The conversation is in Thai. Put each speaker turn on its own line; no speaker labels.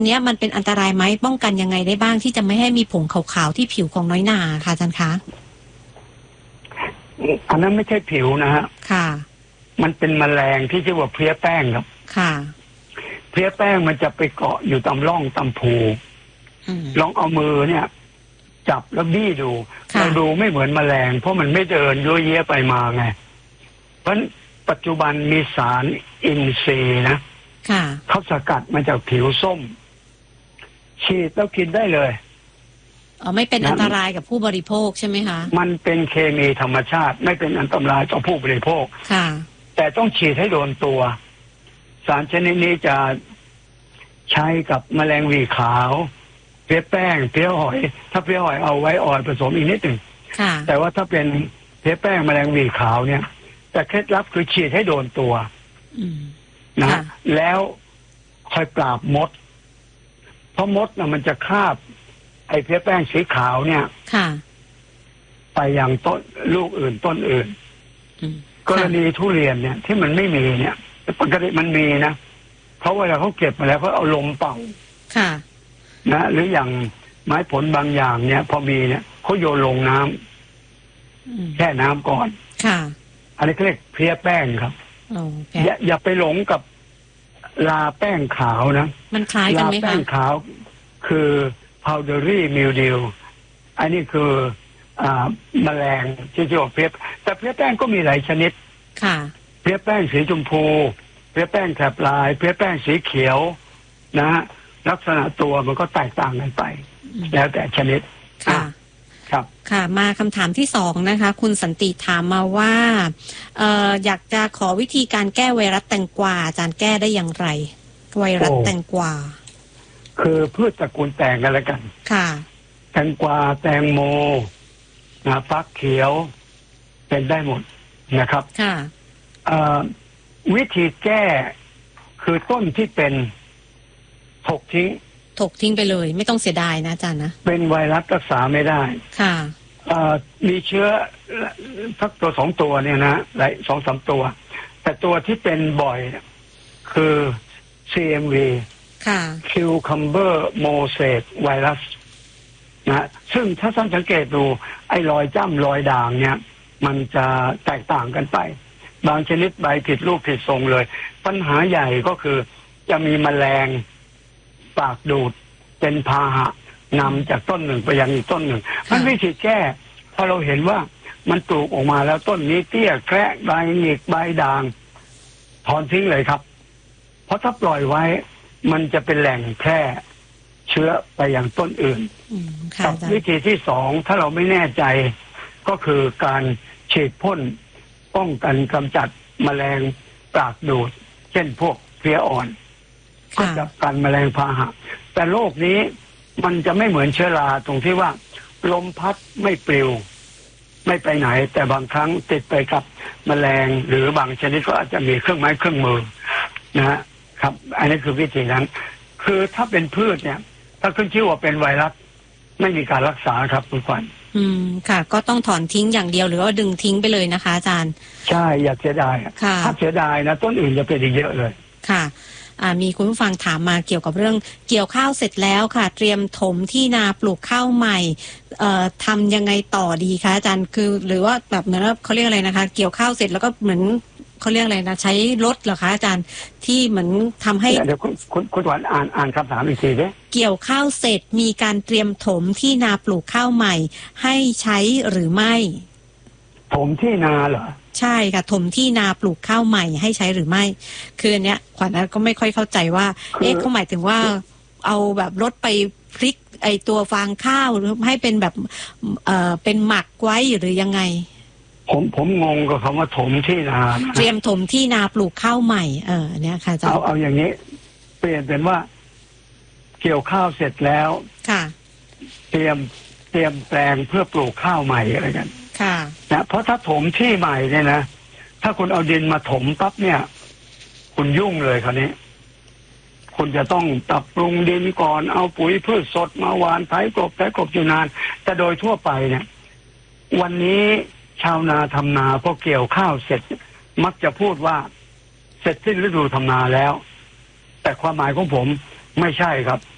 เนี้ยมันเป็นอันตรายไหมป้องกันยังไงได้บ้างที่จะไม่ให้มีผงขาวๆที่ผิวของน้อยนาค่ะอาจารย์คะ
อันนั้นไม่ใช่ผิวนะฮะ
ค่ะ
มันเป็นแมลงที่ชื่อว่าเพลี้ยแป้งครับ
ค่ะ
เพลี้ยแป้งมันจะไปเกาะอยู่ตามร่องตามภูลองเอามือเนี่ยจับแล้วบี้ดูเราดูไม่เหมือนแมลงเพราะมันไม่เดินยั่วเยี่ยไปมาไงเพราะปัจจุบันมีสารอินทรีย์นะเขาสกัดมาจากผิวส้มฉีดแล้วกินได้เลย
ไม่เป็นอันตรายกับผู้บริโภคใช่ไหมคะ
มันเป็นเคมีธรรมชาติไม่เป็นอันตรายต่อผู้บริโภค
ค่ะ
แต่ต้องฉีดให้โดนตัวสารชนิดนี้จะใช้กับแมลงหวีขาวเพลี้ยแป้งเพลี้ยหอยถ้าเพลี้ยหอยเอาไว้อ่อนผสมอีกนิดหนึ่งแต่ว่าถ้าเป็นเพลี้ยแป้งแมลงหวีขาวเนี่ยแต่เคล็ดลับคือฉีดให้โดนตัวนะแล้วค่อยปราบมดเพราะมดนะมันจะคาบไอ้เพลี้ยแป้งสีขาวเนี่ยไปยังต้นลูกอื่นต้นอื่นกรณีทุเรียนเนี่ยที่มันไม่มีเนี่ยปกติมันมีนะเพราะเวลาเขาเก็บมาแล้วเขาเอาลมเป่านะหรืออย่างไม้ผลบางอย่างเนี่ยพอมีเนี่ยเขาโยนลงน้ำแช่น้ำก่อนอันนี้เขาเรียกเพลี้ยแป้งครับอย่าไปหลงกับลาแป้งขาวนะ
มันคล้ายกันไหมคะลา
แป้งขาวคือ powdery mildew อันนี้คือแมลงที่เรียกว่าเพลี้ยแต่เพลี้ยแป้งก็มีหลายชนิดเพลี้ยแป้งสีชมพูเพลี้ยแป้งแถบลายเพลี้ยแป้งสีเขียวนะฮะลักษณะตัวมันก็แตกต่างกันไปแล้วแต่ชนิดครับ
ค่ะมาคำถามที่2นะคะคุณสันติถามมาว่าอยากจะขอวิธีการแก้ไวรัสแตงกวาอาจารย์แก้ได้อย่างไรไวรัสแตงกวา
คือพืชตระกูลแตงกันแล้วกัน
ค่ะ
แตงกวาแตงโมฟักเขียวเป็นได้หมดนะครับ
ค่ะ
วิธีแก้คือต้นที่เป็นถกทิ้ง
ไปเลยไม่ต้องเสียดายนะอาจารย์นะ
เป็นไวรัสรักษาไม่ได้
ค่ะ
มีเชื้อสักตัว2ตัวเนี่ยนะหลาย 2-3 ตัวแต่ตัวที่เป็นบ่อยคือ CMV
ค่ะ
Cucumber mosaic virus นะซึ่งถ้าท่านสังเกตดูไอ้รอยจ้ำรอยด่างเนี่ยมันจะแตกต่างกันไปบางชนิดใบผิดรูปผิดทรงเลยปัญหาใหญ่ก็คือจะมีแมลงปากดูดเป็นพาหะนำจากต้นหนึ่งไปยังอีกต้นหนึ่งมันวิธีแก้พอเราเห็นว่ามันปลูกออกมาแล้วต้นนี้เตี้ยแคระใบหงิกใบด่างถอนทิ้งเลยครับเพราะถ้าปล่อยไว้มันจะเป็นแหล่งแพร่เชื้อไปยังต้นอื่นกับวิธีที่2ถ้าเราไม่แน่ใจก็คือการฉีดพ่นป้องกันกำจัดแมลงปากดูดเช่นพวกเพลี้ยอ่อนก็จับกันแมลงพาหะแต่โรคนี้มันจะไม่เหมือนเชื้อราตรงที่ว่าลมพัดไม่ปลิวไม่ไปไหนแต่บางครั้งติดไปกับแมลงหรือบางชนิดก็อาจจะมีเครื่องไม้เครื่องมือนะฮะครับอันนี้คือวิธีนั้นคือถ้าเป็นพืชเนี่ยถ้าขึ้นชื่อว่าเป็นไวรัสไม่มีการรักษาครับคุณขวัญ
ค่ะก็ต้องถอนทิ้งอย่างเดียวหรือว่าดึงทิ้งไปเลยนะคะอาจารย์
ใช่อย่าเสียดายถ้าเสียดายนะต้นอื่นจะเป็นอีกเยอะเลย
ค่ะมีคุณผู้ฟังถามมาเกี่ยวกับเรื่องเกี่ยวข้าวเสร็จแล้วค่ะเตรียมถมที่นาปลูกข้าวใหม่ทำยังไงต่อดีคะอาจารย์คือหรือว่าแบบเหมือนว่าเขาเรียกอะไรนะคะเกี่ยวข้าวเสร็จแล้วก็เหมือนเขาเรียกอะไรนะใช้รถเหรอคะอาจารย์ที่เหมือนทำให้
เดี๋ยวคุณหวานอ่านคำถามอีกทีดิ
เกี่ยวข้าวเสร็จมีการเตรียมถมที่นาปลูกข้าวใหม่ให้ใช้หรือไม่
ถมที่นาเหรอ
ใช่ค่ะถมที่นาปลูกข้าวใหม่ให้ใช้หรือไม่คืออันเนี้ยขวัญก็ไม่ค่อยเข้าใจว่าเขาหมายถึงว่าเอาแบบรถไปพลิกไอตัวฟางข้าวหรือให้เป็นแบบเป็นหมักไว้หรือยังไง
ผมงงกับคำว่าถมที่นา
เตรียมถมที่นาปลูกข้าวใหม่เนี่ยค่ะ
เอาอย่างนี้เปลี่ยนเป็นว่าเกี่ยวข้าวเสร็จแล้ว
ค่ะ
เตรียมแปลงเพื่อปลูกข้าวใหม่อะไรกัน
ค่ะ
นะเพราะถ้าถมที่ใหม่เนี่ยนะถ้าคุณเอาดินมาถมปั๊บเนี่ยคุณยุ่งเลยคราวนี้คุณจะต้องปรับปรุงดินก่อนเอาปุ๋ยพืชสดมาหว่านไถกลบอยู่นานแต่โดยทั่วไปเนี่ยวันนี้ชาวนาทำนาพอเกี่ยวข้าวเสร็จมักจะพูดว่าเสร็จสิ้นฤดูทำนาแล้วแต่ความหมายของผมไม่ใช่ครับ